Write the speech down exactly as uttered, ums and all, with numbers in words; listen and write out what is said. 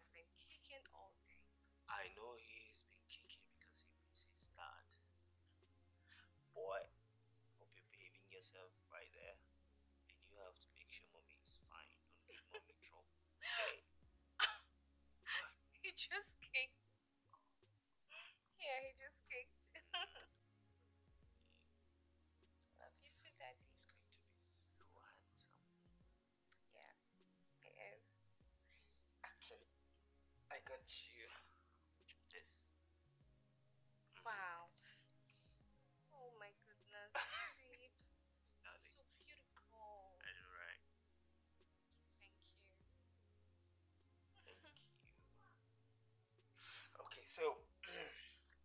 has been kicking all day. I know he's been kicking because he misses dad. Boy, hope you're behaving yourself right there. And you have to make sure mommy is fine. Don't give mommy trouble. Okay? He just kicked. Yeah, he just kicked. Love you too, Daddy. He's going to be so handsome. Yes, he is. Okay, I got you this. Wow. Oh my goodness, babe. This is so beautiful. I know, right? Thank you. Thank you. Okay, so